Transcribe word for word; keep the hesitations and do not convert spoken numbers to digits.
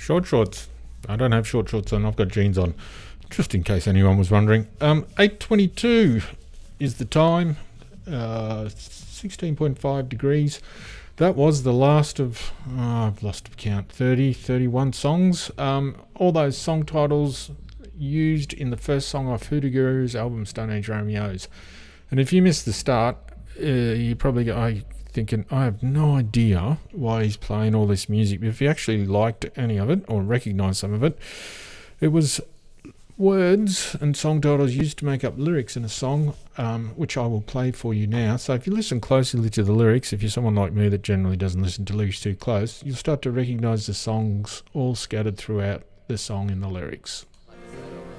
short shorts. I don't have short shorts on. I've got jeans on, just in case anyone was wondering. Um, eight twenty-two is the time. Uh, sixteen point five degrees. That was the last of, oh, I've lost count, thirty, thirty-one songs. Um, all those song titles used in the first song off Hoodoo Guru's album Stone Age Romeos. And if you missed the start, uh, you probably go, oh, thinking, I have no idea why he's playing all this music. But if you actually liked any of it or recognised some of it, it was words and song titles used to make up lyrics in a song, um, which I will play for you now. So if you listen closely to the lyrics, if you're someone like me that generally doesn't listen to lyrics too close, you'll start to recognise the songs all scattered throughout the song in the lyrics.